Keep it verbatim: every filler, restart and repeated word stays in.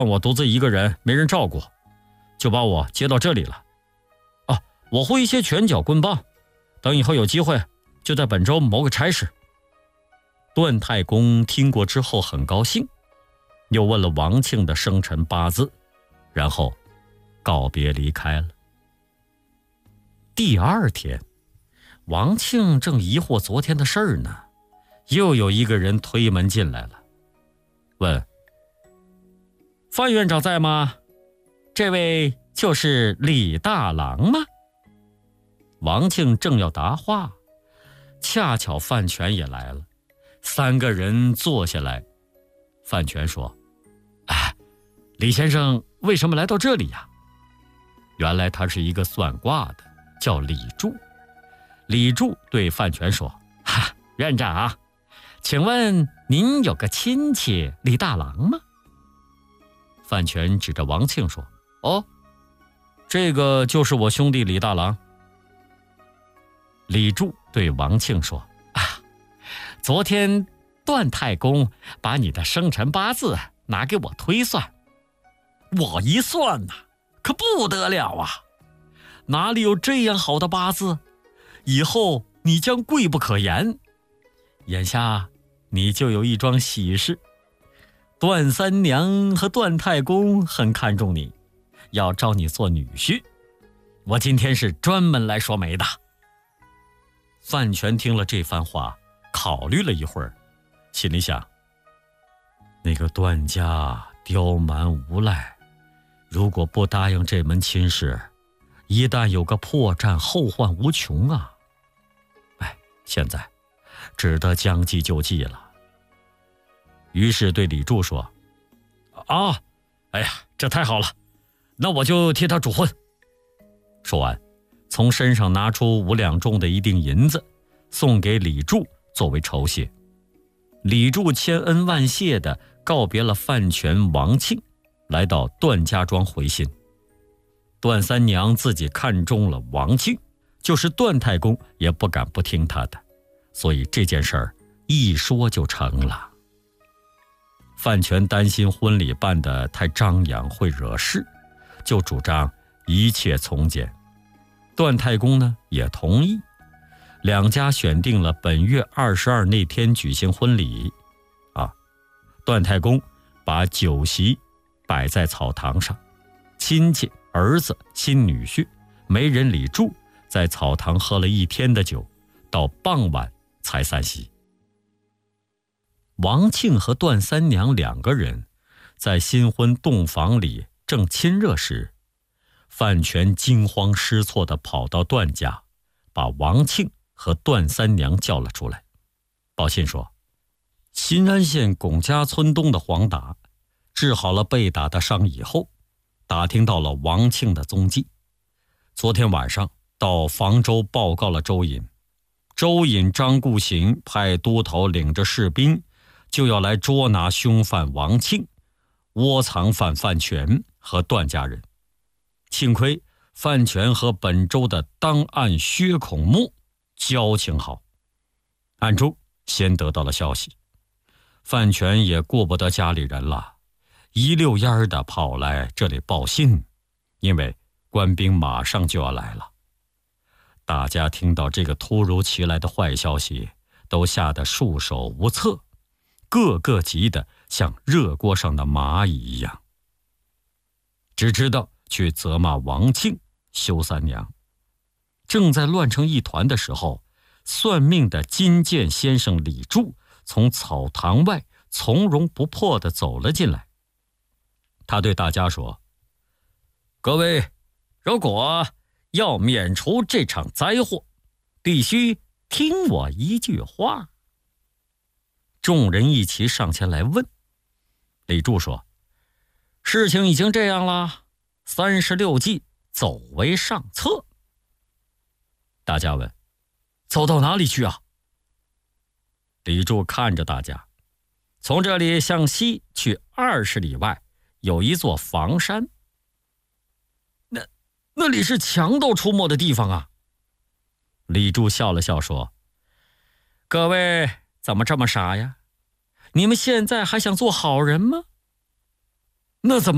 我独自一个人没人照顾，就把我接到这里了。啊，我会一些拳脚棍棒，等以后有机会就在本州谋个差事。段太公听过之后很高兴，又问了王庆的生辰八字，然后告别离开了。第二天，王庆正疑惑昨天的事儿呢，又有一个人推门进来了，问：范院长在吗？这位就是李大郎吗？王庆正要答话，恰巧范全也来了，三个人坐下来。范全说：哎，李先生为什么来到这里呀？原来他是一个算卦的，叫李柱。李柱对范全说：哈，院长，请问您有个亲戚李大郎吗？范全指着王庆说：哦，这个就是我兄弟李大郎。李柱对王庆说：啊，昨天段太公把你的生辰八字拿给我推算，我一算呐、啊，可不得了啊！哪里有这样好的八字？以后你将贵不可言。眼下你就有一桩喜事，段三娘和段太公很看重你，要招你做女婿。我今天是专门来说媒的。范全听了这番话，考虑了一会儿，心里想：那个段家刁蛮无赖，如果不答应这门亲事，一旦有个破绽，后患无穷啊！哎，现在只得将计就计了。于是对李柱说：啊，哎呀，这太好了，那我就替他主婚。说完，从身上拿出五两重的一锭银子，送给李柱作为酬谢。李柱千恩万谢地告别了范全、王庆，来到段家庄回信。段三娘自己看中了王庆，就是段太公也不敢不听他的，所以这件事儿一说就成了。范全担心婚礼办得太张扬会惹事，就主张一切从简。段太公呢也同意，两家选定了本月二十二那天举行婚礼。啊，段太公把酒席摆在草堂上，亲戚、儿子、亲女婿、媒人李柱在草堂喝了一天的酒，到傍晚才散席。王庆和段三娘两个人在新婚洞房里正亲热时，范全惊慌失措地跑到段家，把王庆和段三娘叫了出来，报信说：新安县巩家村东的黄达治好了被打的伤以后，打听到了王庆的踪迹，昨天晚上到房州报告了周隐。周隐、张固行派都头领着士兵就要来捉拿凶犯王庆，窝藏犯范全和段家人。幸亏范全和本州的当案薛孔木交情好，暗中先得到了消息。范全也顾不得家里人了，一溜烟儿的跑来这里报信，因为官兵马上就要来了。大家听到这个突如其来的坏消息，都吓得束手无策，个个急得像热锅上的蚂蚁一样，只知道去责骂王庆、休三娘。正在乱成一团的时候，算命的金剑先生李柱从草堂外从容不迫地走了进来。他对大家说：各位，如果要免除这场灾祸，必须听我一句话。众人一齐上前来问。李柱说：事情已经这样了，三十六计走为上策。大家问：走到哪里去啊？李柱看着大家：从这里向西去二十里外，有一座房山。那那里是强盗出没的地方啊。李柱笑了笑说：各位怎么这么傻呀？你们现在还想做好人吗？那怎么